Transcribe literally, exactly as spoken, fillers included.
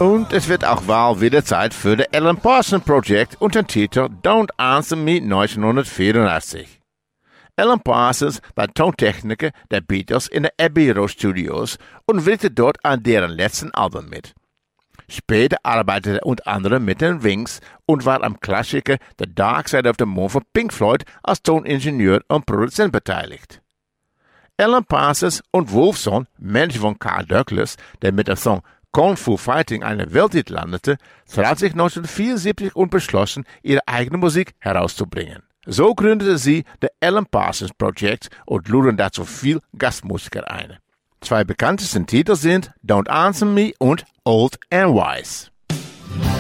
Und es wird auch mal wieder Zeit für das Alan Parsons Projekt unter dem Titel Don't Answer Me neunzehnhundertvierundachtzig. Alan Parsons war Tontechniker der Beatles in den Abbey Road Studios und wirkte dort an deren letzten Album mit. Später arbeitete er unter anderem mit den Wings und war am Klassiker The Dark Side of the Moon von Pink Floyd als Toningenieur und Produzent beteiligt. Alan Parsons und Wolfson, Manager von Carl Douglas, der mit dem Song Kung Fu Fighting einen Welthit landete, trafen sich neunzehnhundertvierundsiebzig und beschlossen, ihre eigene Musik herauszubringen. So gründete sie das Alan Parsons Project und luden dazu viel Gastmusiker ein. Zwei bekanntesten Titel sind Don't Answer Me und Old and Wise.